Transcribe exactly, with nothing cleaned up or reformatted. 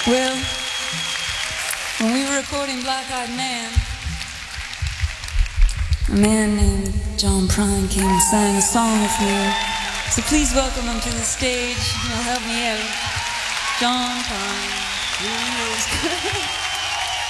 Well, when we were recording Black Eyed Man, a man named John Prine came and sang a song with me. So please welcome him to the stage. He'll help me out. John Prine.